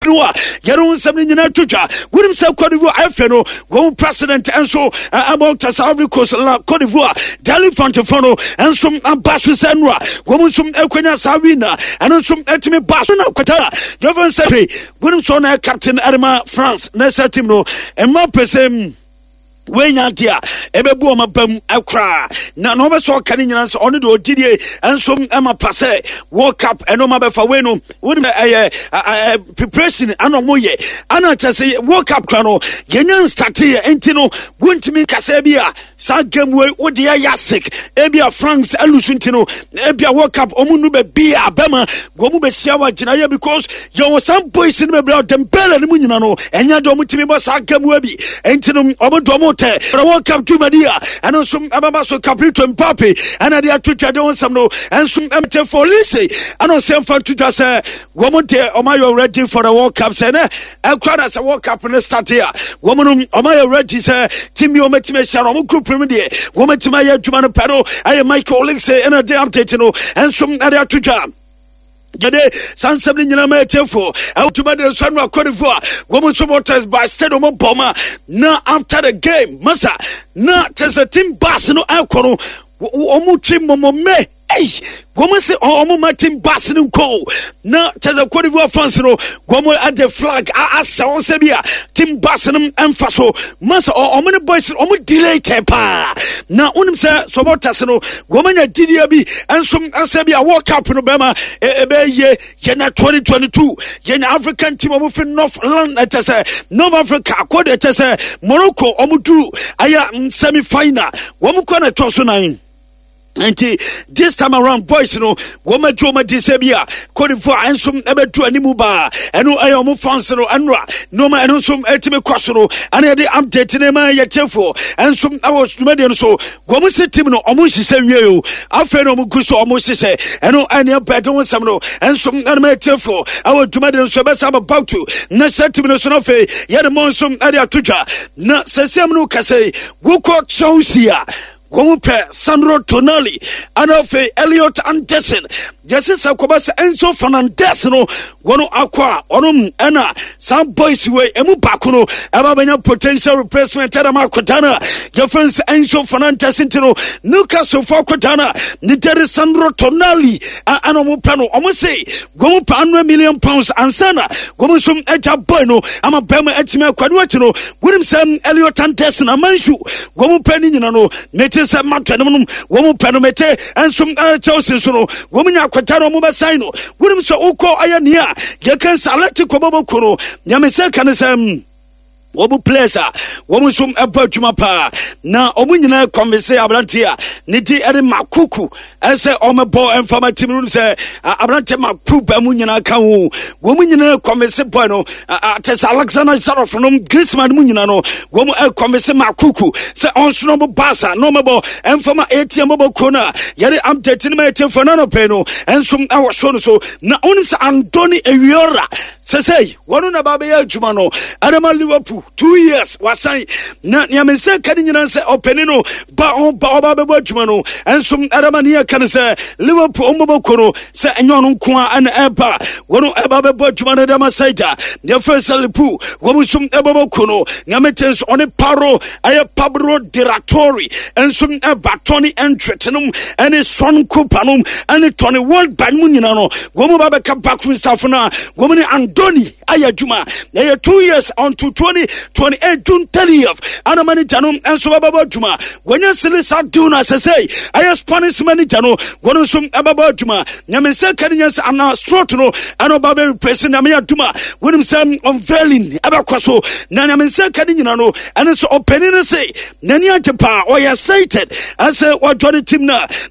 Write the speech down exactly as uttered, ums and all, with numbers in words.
Pinua, Yaron Samina Tuja, William Sa Cote d'Ivoire, Alfredo, Go President, and so about Tassavi Coast, Cote d'Ivoire, Dali Fontefono, and some Ambassador Senra, Woman some Equina Savina, and some Etime Basuna Quata, Governor Secretary, William Sona, Captain Adama, France, Nessa Timno, and more person. When Antia, Ebebu ma bam akra. Na no be so kan nyina so ono do odidie enso ema passe World Cup eno ma be fa we no wodi eh preparation ano moye ana chase World Cup kra no genyan start e enti no wontimi kasa bia sa game we wodi ya yasik ebia France alusu enti no ebia World Cup omunu be bia bema gomu be sia wa gina ya because you was some boys in be bra Dembele ni mu nyina no enya do mutimi bo sa game we bi enti no obodo the World Cup to Madia, and on some Ababaso Caprito and Papi, and I did to Chadon Samno, and some amateur for Lissy, and on some fun to just say, Woman, Omayo ready for the World Cup, Senna, and crowd as a World Cup in the start here. Woman, Omayo ready, sir, Timmy Ometimation, Omo Group Remedy, Woman to my Jumano Pado, I am my colleagues, and a damn Tetino, and some other to jam. Jade san sabni nyina ma etefo awtuma de sanwa Cote d'Ivoire gomu supporters by stadium bomber na after the game masa na tese team bass no akono omu team momome Hey, Gomo say omo Martin Basin ko na tese Cote d'Ivoire fans no gomo at the flag a asa on sebia team Basin emfaso masa omo ne boys omo delay pa na unim say supporters no gomo nya didia bi enso asebia World Cup no bema ebe ye ye na twenty twenty-two ye na African team omo fi North Land tese North Africa ko de tese Morocco omo duru aya semi final omo ko na toso nine. And this time around, boys, you know, woman to my disabia, Cote d'Ivoire, and some ever to any muba, and no, I am Fansano, and no man, and some ultimate crossero, and I did update in my yetefo, and some hours medium so, Gomu Timino, almost the same year, Alfredo Muguso, almost say, and no, and your bed on Samno, and some animal tefo, our two medium so best I'm about to, not Santimino Sonofe, yet among some other tuja, not Sasamno Case, Woko Chausia. Gomupe Sandro Tonali Anofe Elliot Anderson Justice Akobasa Enzo Fernandez no wono akwa onum ena some boys we emu bakuno ababanya potential replacement adama kotana your friends Enzo Fernandez intino Newcastle for kotana Nitere Sandro Tonali anomu plano omo say gomupe one hundred million pounds ansana gomusum eja boy no ama bema etime akwanu atino wonim sam Elliot Anderson amanshu gomupe ni nyina no Tesa matwanum womu penomete and some uh, Chelsea so no womunya kwataro mu basaino wunim so uko ayania ye kan salati ko bobo kuro nyamese kan sam Wobu placer, woman some about pa na omunyina converse abrantia, niti ere makuku, as a oma bo and farmer Tim say, abrante mapu bamunyana kawu, womunyina converse bueno, Tess Alexander Sarafronum, Grisman Munino, woman converse makuku, say on snobo basa, no mabo, and from A T M mobile corner, yet I'm dating my for nano peno, and some our son so, na onis Antoni Eviora, say, one on a babia Jumano, Adama Liverpool. Two years was I not Yamese Canina say openino, but on Baba Bojumano, and some Adamania can say Liverpool Mobocoro, say Anon Kwa and Eba, one of Ababa Bojumana Damasaita, their first Lipu, Womusum Ebocono, Yametes on a paro, a Pabro Diratori, and some Batoni and Tretanum, and a son Kupanum, and a Tony World Banmunino, Womababa Kapakun Stafana, Woman Andoni, Ayajuma, they are two years on to twenty. twenty-eight June thirtieth Anamani Janum and Subaba Juma. When you see this doing as I say, I have Spanish many Jano, one of some Ababa Juma, Yamesa Canadians are now Strotno, and Obaba President Amia Juma, William Sam unveiling Abacoso, Nanamesa Canadiano, and it's opening to say, Nania Japa, or you cited, as a what Johnny Timna,